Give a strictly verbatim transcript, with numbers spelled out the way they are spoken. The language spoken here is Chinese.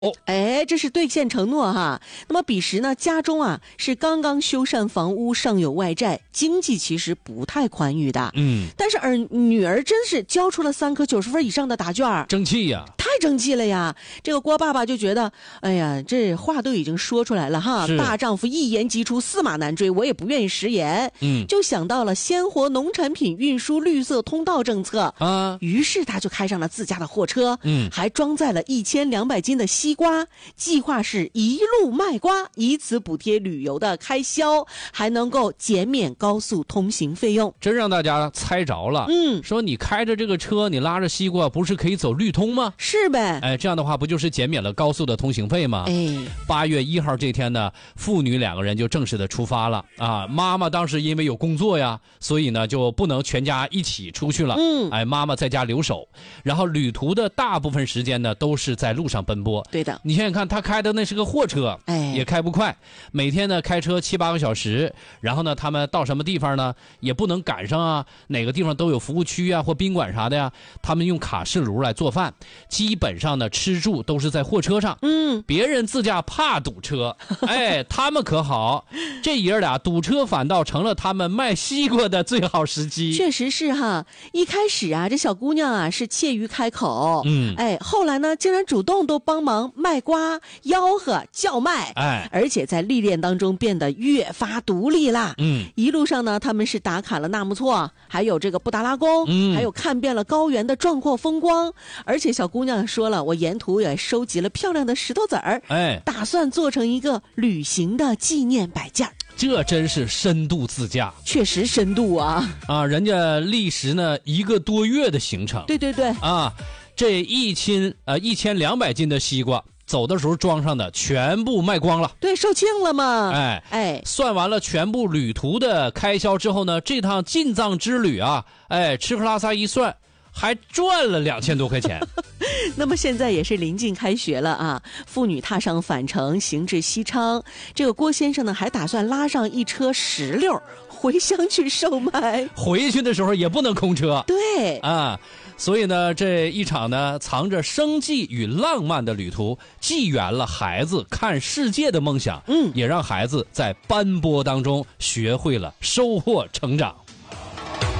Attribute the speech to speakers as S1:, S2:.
S1: 哦，
S2: 哎，这是兑现承诺哈。那么彼时呢，家中啊是刚刚修缮房屋，尚有外债，经济其实不太宽裕的。
S1: 嗯，
S2: 但是儿女儿真是交出了三科九十分以上的答卷，
S1: 争气呀！
S2: 太争气了呀！这个郭爸爸就觉得，哎呀，这话都已经说出来了哈，大丈夫一言既出，驷马难追，我也不愿意食言。
S1: 嗯，
S2: 就想到了鲜活农产品运输绿色通道政策
S1: 啊，
S2: 于是他就开上了自家的货车，
S1: 嗯，
S2: 还装载了一千两百斤的西瓜，计划是一路卖瓜，以此补贴旅游的开销，还能够减免高速通行费用。
S1: 真让大家猜着了。
S2: 嗯，
S1: 说你开着这个车，你拉着西瓜，不是可以走绿通吗？
S2: 是呗。
S1: 哎，这样的话不就是减免了高速的通行费吗？
S2: 哎，
S1: 八月一号这天呢，父女两个人就正式的出发了啊。妈妈当时因为有工作呀，所以呢就不能全家一起出去了。
S2: 嗯，
S1: 哎，妈妈在家留守，然后旅途的大部分时间呢都是在路上奔波。
S2: 对的，
S1: 你想想看，他开的那是个货车，
S2: 哎，
S1: 也开不快，每天呢开车七八个小时，然后呢他们到什么地方呢，也不能赶上啊，哪个地方都有服务区啊或宾馆啥的呀，他们用卡式炉来做饭，基本上呢吃住都是在货车上。
S2: 嗯，
S1: 别人自驾怕堵车，哎，他们可好，这爷俩堵车反倒成了他们卖西瓜的最好时机。
S2: 确实是哈，一开始啊，这小姑娘啊是怯于开口，
S1: 嗯，
S2: 哎，后来呢，竟然主动都帮忙卖瓜、吆喝、叫卖，
S1: 哎，
S2: 而且在历练当中变得越发独立啦。
S1: 嗯，
S2: 一路上呢，他们是打卡了纳木错，还有这个布达拉宫，
S1: 嗯，
S2: 还有看遍了高原的壮阔风光，而且小姑娘说了，我沿途也收集了漂亮的石头子儿，
S1: 哎，
S2: 打算做成一个旅行的纪念摆件。
S1: 这真是深度自驾，
S2: 确实深度啊！
S1: 啊，人家历时呢一个多月的行程。
S2: 对对对，
S1: 啊，这一斤呃一千两百斤的西瓜，走的时候装上的全部卖光了。
S2: 对，售罄了嘛。
S1: 哎
S2: 哎，
S1: 算完了全部旅途的开销之后呢，这趟进藏之旅啊，哎，吃喝拉撒一算，还赚了两千多块钱。
S2: 那么现在也是临近开学了啊，妇女踏上返程，行至西昌。这个郭先生呢，还打算拉上一车石榴回乡去售卖。
S1: 回去的时候也不能空车。
S2: 对
S1: 啊，所以呢，这一场呢藏着生计与浪漫的旅途，既圆了孩子看世界的梦想，
S2: 嗯，
S1: 也让孩子在斑驳当中学会了收获成长。